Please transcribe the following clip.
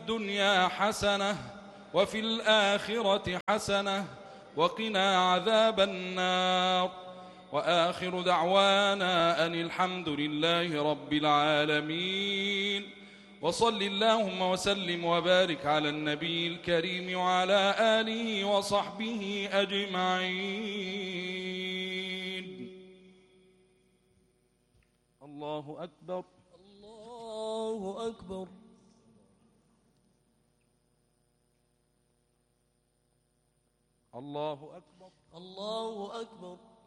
الدنيا حسنة وفي الآخرة حسنة وقنا عذاب النار. وآخر دعوانا أن الحمد لله رب العالمين. وصل اللهم وسلم وبارك على النبي الكريم وعلى آله وصحبه أجمعين. الله أكبر. الله أكبر. الله أكبر. الله أكبر.